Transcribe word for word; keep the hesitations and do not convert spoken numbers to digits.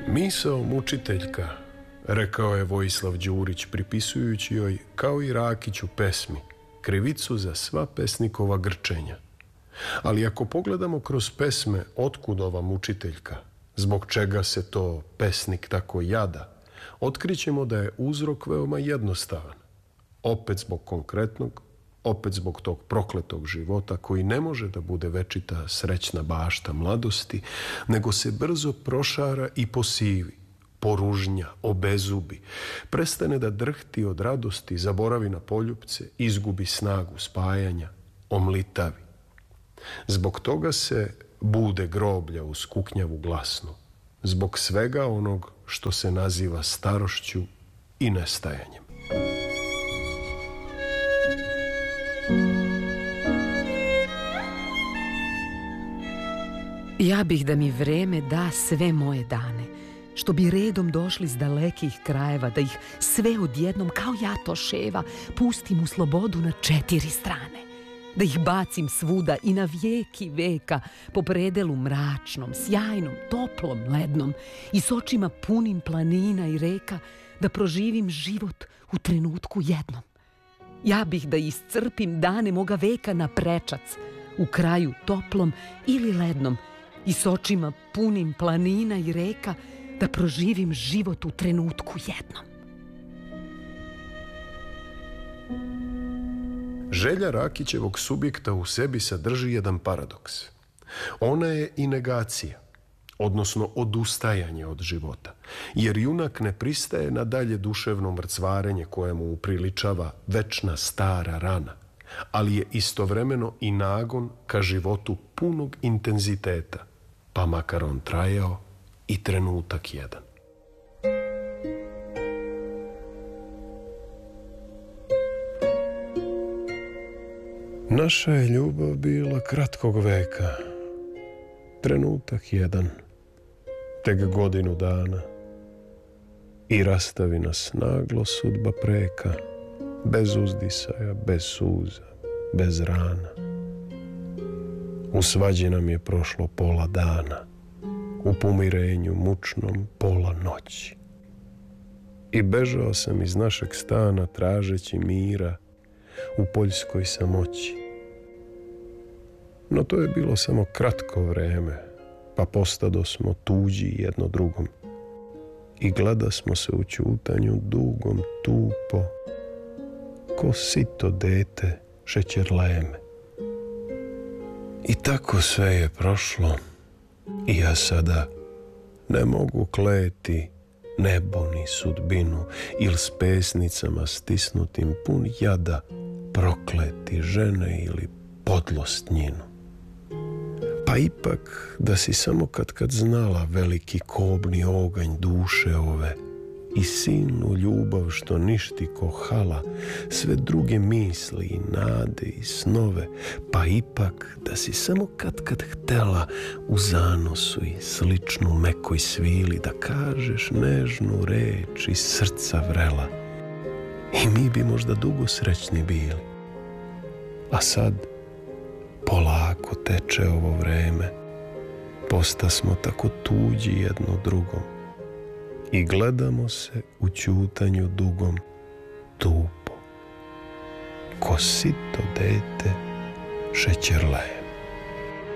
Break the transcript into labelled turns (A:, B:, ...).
A: Misao mučiteljka, rekao je Vojislav Đurić, pripisujući joj, kao i Rakiću pesmi, krivicu za sva pesnikova grčenja. Ali ako pogledamo kroz pesme otkud ova mučiteljka, zbog čega se to pesnik tako jada, otkrićemo da je uzrok veoma jednostavan. Opet zbog konkretnog, opet zbog tog prokletog života koji ne može da bude večita srećna bašta mladosti, nego se brzo prošara i posivi, poružnja, obezubi, prestane da drhti od radosti, zaboravi na poljupce, izgubi snagu spajanja, omlitavi. Zbog toga se bude groblja uz kuknjavu glasnu, zbog svega onog što se naziva starošću i nestajanjem.
B: Ja bih da mi vreme da sve moje dane, što bi redom došli s dalekih krajeva, da ih sve odjednom, kao ja to ševa, pustim u slobodu na četiri strane. Da ih bacim svuda i na vijeki veka, po predelu mračnom, sjajnom, toplom, lednom i s očima punim planina i reka, da proživim život u trenutku jednom. Ja bih da iscrpim dane moga veka na prečac, u kraju toplom ili lednom, i s očima punim planina i reka, da proživim život u trenutku jednom.
A: Želja Rakićevog subjekta u sebi sadrži jedan paradoks. Ona je i negacija, odnosno odustajanje od života, jer junak ne pristaje na dalje duševno mrcvarenje koje mu upriličava večna stara rana, ali je istovremeno i nagon ka životu punog intenziteta, pa makar on trajao i trenutak jedan. Naša je ljubav bila kratkog veka, trenutak jedan, tek godinu dana, i rastavi nas naglo sudba preka, bez uzdisaja, bez suza, bez rana. U svađi nam je prošlo pola dana, u pomirenju mučnom pola noći. I bežao sam iz našeg stana tražeći mira u poljskoj samoći. No to je bilo samo kratko vreme, pa postado smo tuđi jedno drugom i gleda smo se u ćutanju dugom tupo, ko sito dete šećerleme. I tako sve je prošlo i ja sada ne mogu kleti nebo ni sudbinu ili s pesnicama stisnutim pun jada prokleti žene ili podlost njenu. Pa ipak da si samo kad kad znala veliki kobni oganj duše ove i silnu ljubav što ništi ko hala, sve druge misli i nade i snove, pa ipak da si samo kad kad htela u zanosu i sličnu mekoj svili da kažeš nežnu reč iz srca vrela, i mi bi možda dugo srećni bili. A sad polako teče ovo vreme, posta smo tako tuđi jedno drugom i gledamo se u ćutanju dugom tupo, ko sito dete šećerleme.